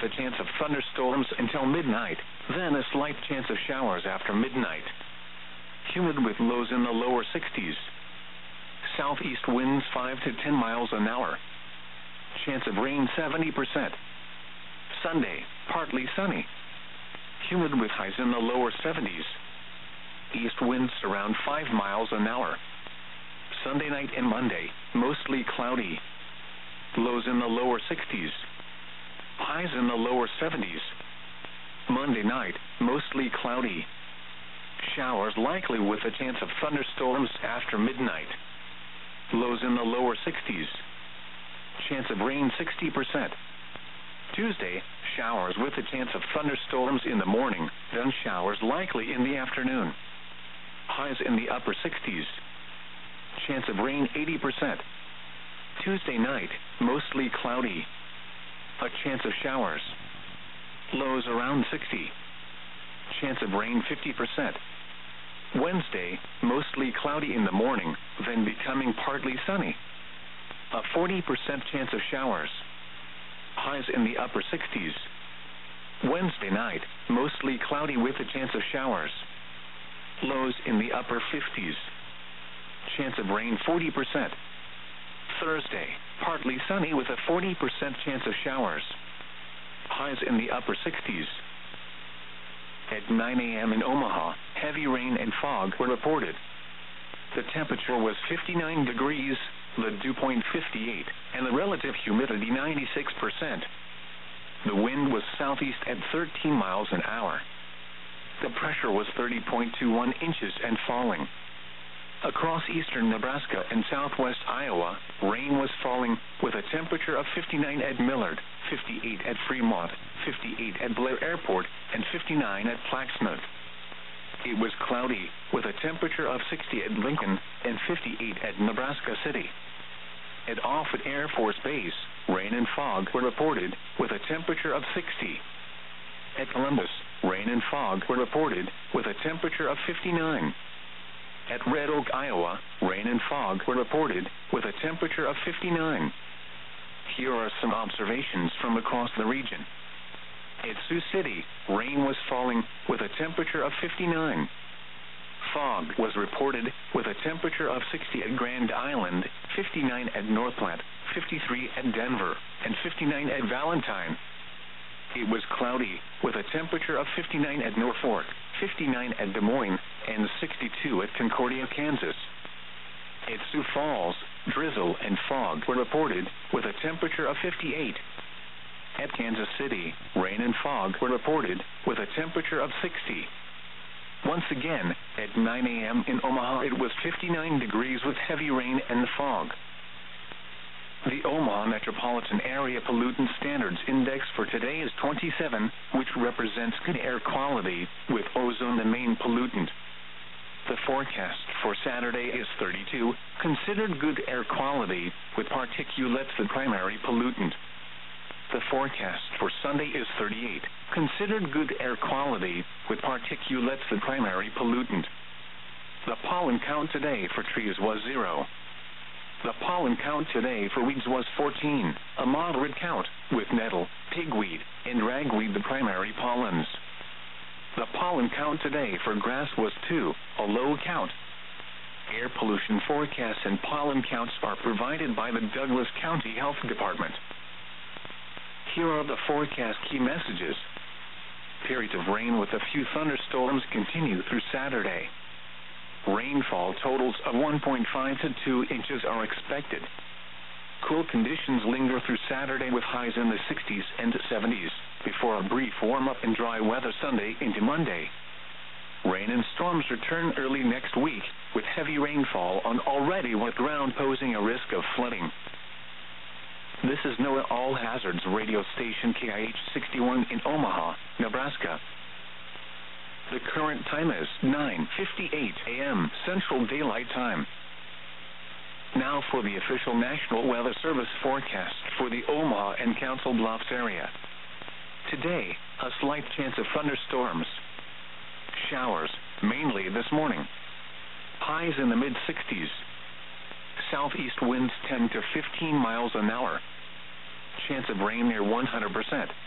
with a chance of thunderstorms until midnight, then a slight chance of showers after midnight. Humid with lows in the lower 60s. Southeast winds 5 to 10 miles an hour. Chance of rain 70%. Sunday, partly sunny. Humid with highs in the lower 70s. East winds around 5 miles an hour. Sunday night and Monday, mostly cloudy. Lows in the lower 60s. Highs in the lower 70s. Monday night, mostly cloudy. Showers likely with a chance of thunderstorms after midnight. Lows in the lower 60s. Chance of rain 60%. Tuesday, showers with a chance of thunderstorms in the morning, then showers likely in the afternoon. Highs in the upper 60s. Chance of rain 80%. Tuesday night, mostly cloudy. A chance of showers. Lows around 60. Chance of rain 50%. Wednesday, mostly cloudy in the morning, then becoming partly sunny. A 40% chance of showers. Highs in the upper 60s. Wednesday night, mostly cloudy with a chance of showers. Lows in the upper 50s. Chance of rain 40%. Thursday, partly sunny with a 40% chance of showers. Highs in the upper 60s. At 9 a.m. in Omaha, heavy rain and fog were reported. The temperature was 59 degrees, the dew point 58, and the relative humidity 96%. The wind was southeast at 13 miles an hour. The pressure was 30.21 inches and falling. Across eastern Nebraska and southwest Iowa, rain was falling with a temperature of 59 at Millard, 58 at Fremont, 58 at Blair Airport, and 59 at Plaquemine. It was cloudy with a temperature of 60 at Lincoln and 58 at Nebraska City. At Offutt Air Force Base, rain and fog were reported with a temperature of 60. At Columbus, rain and fog were reported with a temperature of 59. At Red Oak, Iowa, rain and fog were reported with a temperature of 59. Here are some observations from across the region. At Sioux City, rain was falling with a temperature of 59. Fog was reported with a temperature of 60 at Grand Island, 59 at North Platte, 53 at Denver, and 59 at Valentine. It was cloudy with a temperature of 59 at Norfolk, 59 at Des Moines, and 62 at Concordia, Kansas. At Sioux Falls, drizzle and fog were reported with a temperature of 58. At Kansas City, rain and fog were reported with a temperature of 60. Once again, at 9 a.m. in Omaha, it was 59 degrees with heavy rain and fog. The Omaha Metropolitan Area Pollutant Standards Index for today is 27, which represents good air quality, with ozone the main pollutant. The forecast for Saturday is 32, considered good air quality, with particulates the primary pollutant. The forecast for Sunday is 38, considered good air quality, with particulates the primary pollutant. The pollen count today for trees was 0. The pollen count today for weeds was 14, a moderate count, with nettle, pigweed, and ragweed the primary pollens. The pollen count today for grass was 2, a low count. Air pollution forecasts and pollen counts are provided by the Douglas County Health Department. Here are the forecast key messages. Periods of rain with a few thunderstorms continue through Saturday. Rainfall totals of 1.5 to 2 inches are expected. Cool conditions linger through Saturday with highs in the 60s and 70s, before a brief warm-up and dry weather Sunday into Monday. Rain and storms return early next week, with heavy rainfall on already wet ground posing a risk of flooding. This is NOAA All Hazards radio station KIH 61 in Omaha, Nebraska. The current time is 9:58 a.m. Central Daylight Time. Now for the official National Weather Service forecast for the Omaha and Council Bluffs area. Today, a slight chance of thunderstorms. Showers, mainly this morning. Highs in the mid-60s. Southeast winds 10 to 15 miles an hour. Chance of rain near 100%.